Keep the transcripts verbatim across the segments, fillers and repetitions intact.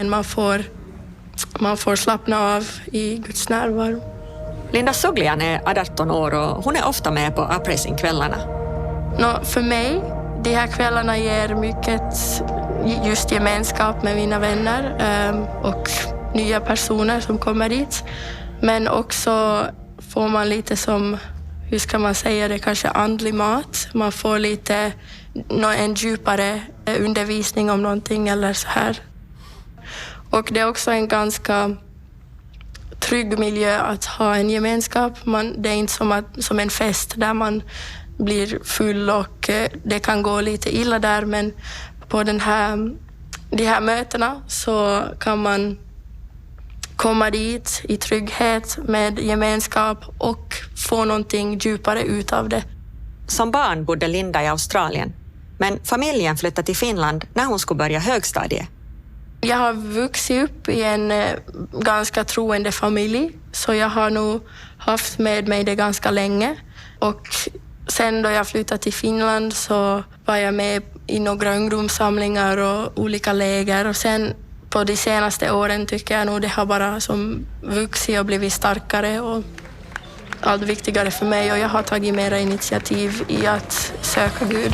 Man får, man får slappna av i Guds närvaro. Linda Suglian är arton år och hon är ofta med på uprising-kvällarna. Nå, för mig, de här kvällarna ger mycket just gemenskap med mina vänner um, och nya personer som kommer dit. Men också får man lite som, hur ska man säga det, kanske andlig mat. Man får lite en djupare undervisning om någonting eller så här. Och det är också en ganska trygg miljö att ha en gemenskap. Man, det är inte som, att, som en fest där man blir full och det kan gå lite illa där. Men på den här, de här mötena så kan man komma dit i trygghet med gemenskap och få någonting djupare ut av det. Som barn bodde Linda i Australien, men familjen flyttade till Finland när hon skulle börja högstadiet. Jag har vuxit upp i en eh, ganska troende familj, så jag har nog haft med mig det ganska länge. Och sen då jag flyttade till Finland så var jag med i några ungdomssamlingar och olika läger. Och sen på de senaste åren tycker jag nog det har bara som vuxit och blivit starkare och allt viktigare för mig. Och jag har tagit mera initiativ i att söka Gud.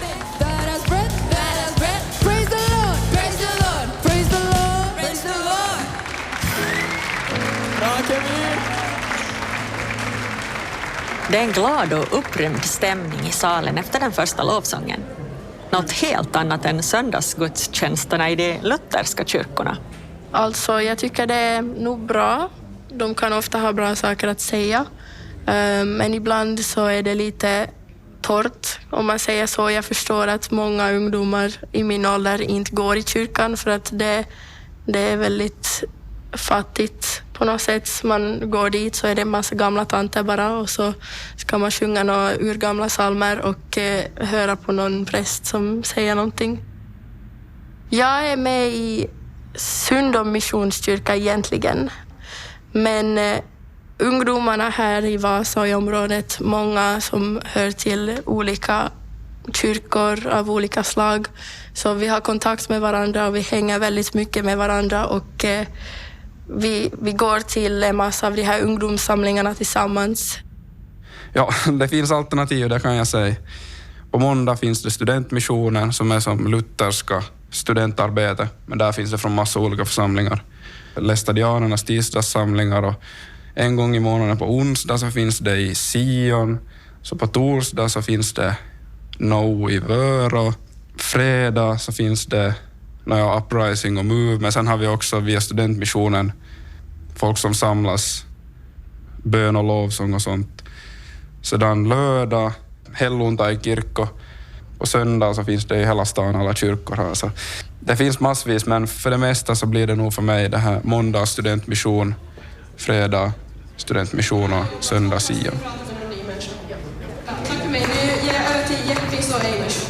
Det är en glad och upprymd stämning i salen efter den första lovsången. Något helt annat än söndagsgudstjänsterna i de lutherska kyrkorna. Alltså, jag tycker det är nog bra. De kan ofta ha bra saker att säga. Men ibland så är det lite torrt, om man säger så. Jag förstår att många ungdomar i min ålder inte går i kyrkan för att det, det är väldigt fattigt på något sätt. Man går dit så är det en massa gamla tanter bara och så ska man sjunga några urgamla psalmer och eh, höra på någon präst som säger någonting. Jag är med i Sundom missionskyrka egentligen, men eh, ungdomarna här i Vasa och i området, många som hör till olika kyrkor av olika slag, så vi har kontakt med varandra och vi hänger väldigt mycket med varandra och eh, Vi, vi går till en massa av de här ungdomssamlingarna tillsammans. Ja, det finns alternativ, det kan jag säga. På måndag finns det studentmissionen som är som lutherska studentarbete. Men där finns det från massa olika församlingar. Lästadianernas tisdagssamlingar och en gång i månaden på onsdag så finns det i Sion. Så på torsdag så finns det No i Vörå. Fredag så finns det Ja, uprising och move, men sen har vi också via studentmissionen folk som samlas, bön och lovsång och sånt. Sedan lördag, hellunta i kyrko, och söndag så finns det i hela stan alla kyrkor här. Så det finns massvis, men för det mesta så blir det nog för mig det här måndag studentmission, fredag studentmission och söndag Sion. Tack för mig, nu ger jag över till Jeppis och Eimers.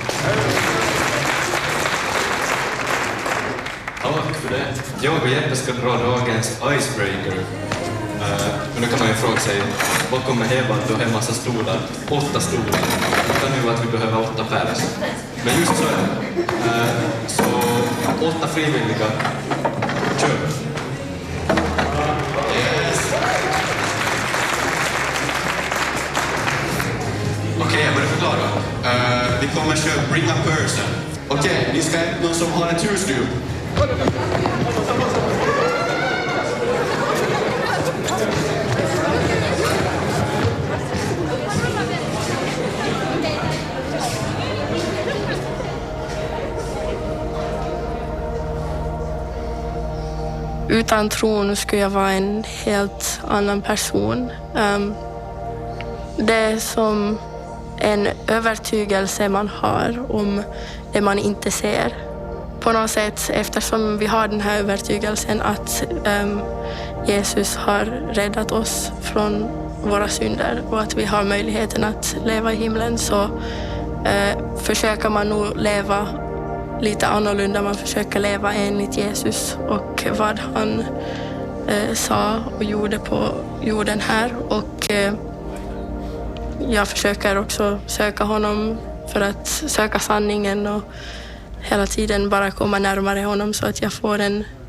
Tack för det. Jag och Jeppe ska dra dagens icebreaker. Uh, men då kan man ju fråga sig, vad kommer Hebald då en massa stolar? Åtta stolar. Det kan ju vara att vi behöver åtta pers. Men just så är det. Uh, så åtta frivilliga. Kör! Yes. Okej, okay, jag börjar förklara. Uh, vi kommer köra bring a person. Okej, okay, ni ska hämta någon som har en turstup. Utan tron skulle jag vara en helt annan person. Um, det är som en övertygelse man har om det man inte ser. På något sätt, eftersom vi har den här övertygelsen att um, Jesus har räddat oss från våra synder och att vi har möjligheten att leva i himlen, så uh, försöker man nog leva lite annorlunda. Man försöker leva enligt Jesus och vad han uh, sa och gjorde på jorden här. Och uh, jag försöker också söka honom för att söka sanningen och hela tiden bara komma närmare honom så att jag får en